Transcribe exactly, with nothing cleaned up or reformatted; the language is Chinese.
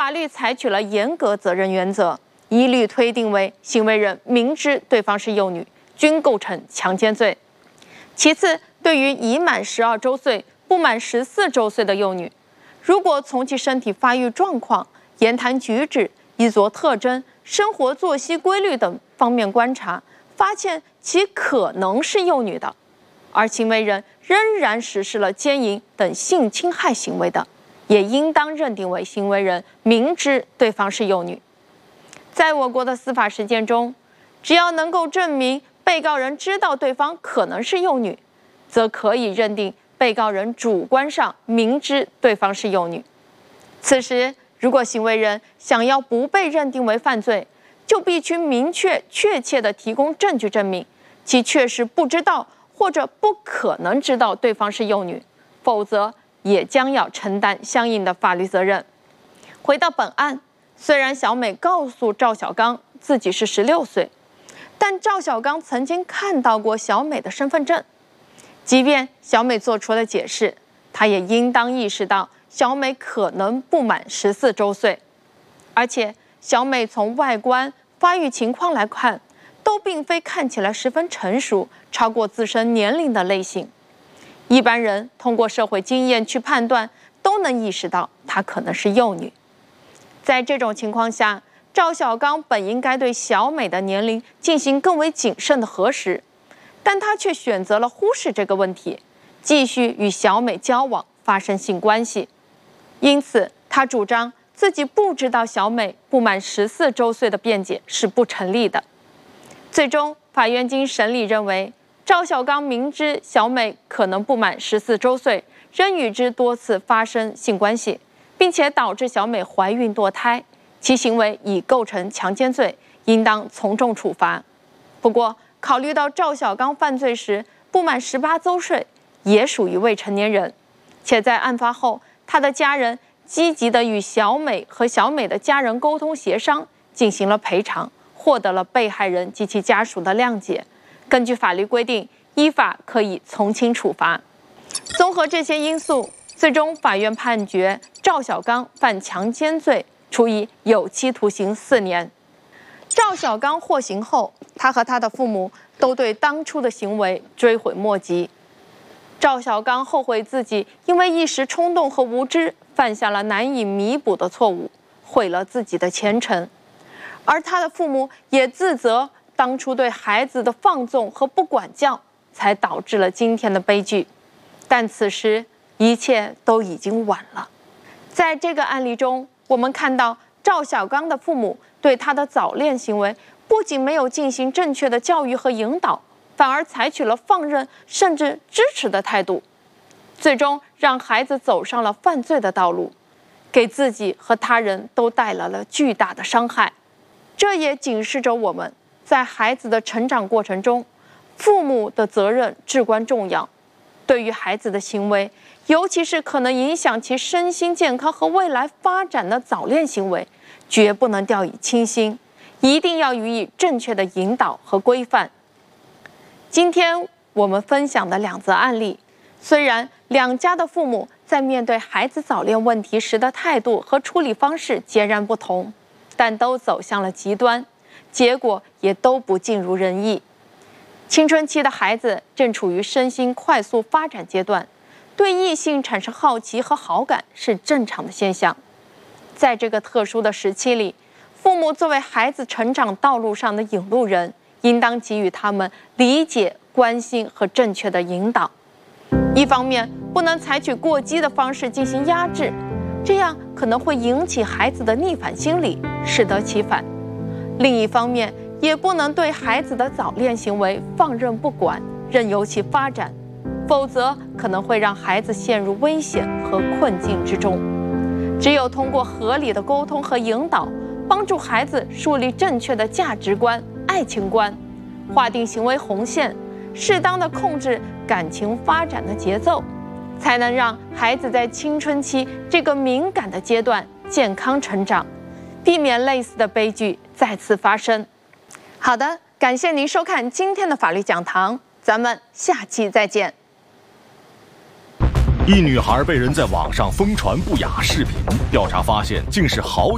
法律采取了严格责任原则，一律推定为行为人明知对方是幼女，均构成强奸罪。其次，对于已满十二周岁、不满十四周岁的幼女，如果从其身体发育状况、言谈举止、衣着特征、生活作息规律等方面观察，发现其可能是幼女的，而行为人仍然实施了奸淫等性侵害行为的，也应当认定为行为人明知对方是幼女。在我国的司法实践中，只要能够证明被告人知道对方可能是幼女，则可以认定被告人主观上明知对方是幼女。此时，如果行为人想要不被认定为犯罪，就必须明确确切地提供证据证明其确实不知道或者不可能知道对方是幼女，否则也将要承担相应的法律责任。回到本案，虽然小美告诉赵小刚自己是十六岁，但赵小刚曾经看到过小美的身份证。即便小美做出了解释，他也应当意识到小美可能不满十四周岁，而且小美从外观、发育情况来看，都并非看起来十分成熟、超过自身年龄的类型。一般人通过社会经验去判断，都能意识到她可能是幼女。在这种情况下，赵小刚本应该对小美的年龄进行更为谨慎的核实，但他却选择了忽视这个问题，继续与小美交往，发生性关系。因此，他主张自己不知道小美不满十四周岁的辩解是不成立的。最终，法院经审理认为，赵小刚明知小美可能不满十四周岁，仍与之多次发生性关系，并且导致小美怀孕堕胎，其行为已构成强奸罪，应当从重处罚。不过，考虑到赵小刚犯罪时不满十八周岁，也属于未成年人，且在案发后，他的家人积极地与小美和小美的家人沟通协商，进行了赔偿，获得了被害人及其家属的谅解。根据法律规定，依法可以从轻处罚。综合这些因素，最终法院判决赵小刚犯强奸罪，处以有期徒刑四年。赵小刚获刑后，他和他的父母都对当初的行为追悔莫及。赵小刚后悔自己因为一时冲动和无知，犯下了难以弥补的错误，毁了自己的前程。而他的父母也自责当初对孩子的放纵和不管教，才导致了今天的悲剧。但此时一切都已经晚了。在这个案例中，我们看到赵小刚的父母对他的早恋行为不仅没有进行正确的教育和引导，反而采取了放任甚至支持的态度，最终让孩子走上了犯罪的道路，给自己和他人都带来了巨大的伤害。这也警示着我们，在孩子的成长过程中，父母的责任至关重要。对于孩子的行为，尤其是可能影响其身心健康和未来发展的早恋行为，绝不能掉以轻心，一定要予以正确的引导和规范。今天我们分享的两则案例，虽然两家的父母在面对孩子早恋问题时的态度和处理方式截然不同，但都走向了极端，结果也都不尽如人意。青春期的孩子正处于身心快速发展阶段，对异性产生好奇和好感是正常的现象。在这个特殊的时期里，父母作为孩子成长道路上的引路人，应当给予他们理解、关心和正确的引导。一方面，不能采取过激的方式进行压制，这样可能会引起孩子的逆反心理，适得其反；另一方面，也不能对孩子的早恋行为放任不管，任由其发展，否则可能会让孩子陷入危险和困境之中。只有通过合理的沟通和引导，帮助孩子树立正确的价值观、爱情观，划定行为红线，适当的控制感情发展的节奏，才能让孩子在青春期这个敏感的阶段健康成长，避免类似的悲剧再次发生。好的，感谢您收看今天的法律讲堂，咱们下期再见。 一女孩被人在网上疯传不雅视频，调查发现竟是好友